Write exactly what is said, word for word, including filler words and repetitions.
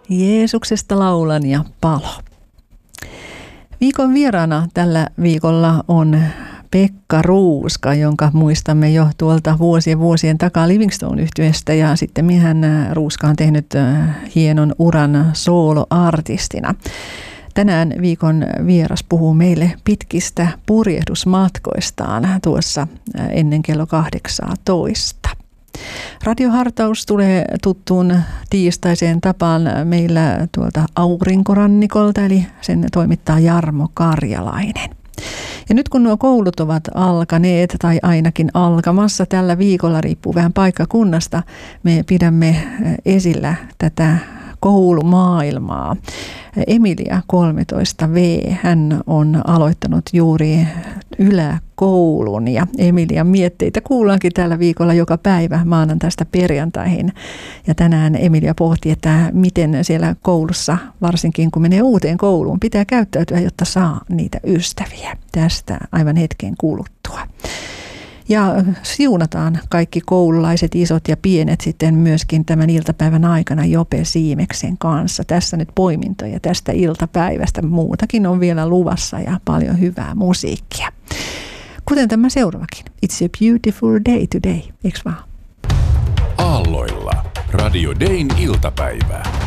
Jeesuksesta laulan ja palo. Viikon vieraana tällä viikolla on Pekka Ruuska, jonka muistamme jo tuolta vuosien vuosien takaa Livingstone-yhtyeestä, ja sitten hän Ruuska on tehnyt hienon uran sooloartistina. Tänään viikon vieras puhuu meille pitkistä purjehdusmatkoistaan tuossa ennen kello kahdeksantoista. Radiohartaus tulee tuttuun tiistaiseen tapaan meillä tuolta aurinkorannikolta, eli sen toimittaa Jarmo Karjalainen. Ja nyt kun nuo koulut ovat alkaneet tai ainakin alkamassa tällä viikolla, riippuu vähän paikkakunnasta, me pidämme esillä tätä koulumaailmaa. Emilia kolmetoista vuotias, hän on aloittanut juuri yläkoulun, ja Emilian mietteitä kuullaankin tällä viikolla joka päivä maanantaista perjantaihin. Ja tänään Emilia pohti, että miten siellä koulussa, varsinkin kun menee uuteen kouluun, pitää käyttäytyä, jotta saa niitä ystäviä. Tästä aivan hetken kuluttua. Ja siunataan kaikki koululaiset, isot ja pienet, sitten myöskin tämän iltapäivän aikana Jope Siimeksen kanssa. Tässä nyt poimintoja tästä iltapäivästä. Muutakin on vielä luvassa ja paljon hyvää musiikkia. Kuten tämä seuraavakin. It's a beautiful day today, eikö vaan? Aalloilla. Radio Dayn iltapäivä.